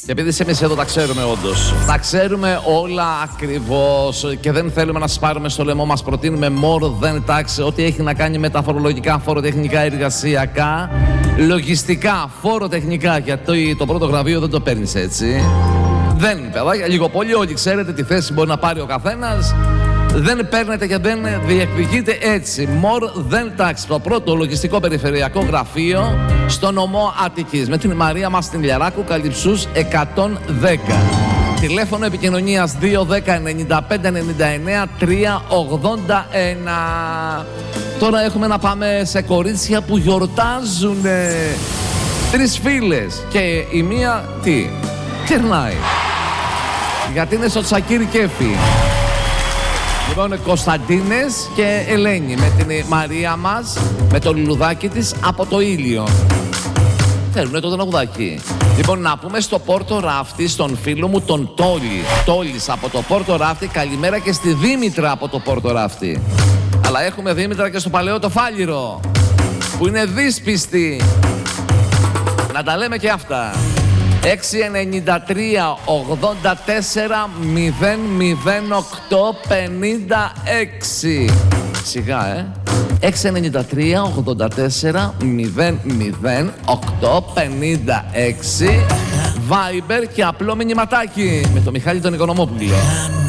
Και επειδή εμείς εδώ τα ξέρουμε όντως, τα ξέρουμε όλα ακριβώς και δεν θέλουμε να σας πάρουμε στο λαιμό μας, προτείνουμε more than tax, ό,τι έχει να κάνει με τα φορολογικά, φοροτεχνικά, εργασιακά, λογιστικά, φοροτεχνικά, γιατί το πρώτο γραβείο δεν το παίρνεις έτσι. Δεν, παιδάκια, λίγο πολύ όλοι ξέρετε τι θέση μπορεί να πάρει ο καθένας. Δεν παίρνετε και δεν διεκδικείτε έτσι. More than tax, το πρώτο λογιστικό περιφερειακό γραφείο στο νομό Αττικής. Με την Μαρία μας στην Λιαράκου, Καλυψούς 110. Τηλέφωνο επικοινωνίας 210 95 99 381. Τώρα έχουμε να πάμε σε κορίτσια που γιορτάζουν. 3 φίλες και η μία τι? Κερνάει. Γιατί είναι στο τσακίρι κέφι. Λοιπόν, Κωνσταντίνες και Ελένη με την Μαρία μας, με το λουλουδάκι της από το ήλιο. Θέλουνε το τραγουδάκι. Λοιπόν, να πούμε στο Πόρτο Ράφτη, στον φίλο μου τον Τόλι. Τόλις από το Πόρτο Ράφτη, καλημέρα και στη Δήμητρα από το Πόρτο Ράφτη. Αλλά έχουμε Δήμητρα και στο Παλαιό το Φάληρο, που είναι δύσπιστη. Να τα λέμε και αυτά. 693 84 008 56. Σιγά, 693 84 008 56. Viber και απλό μηνυματάκι με το Μιχάλη τον Οικονομόπουλο.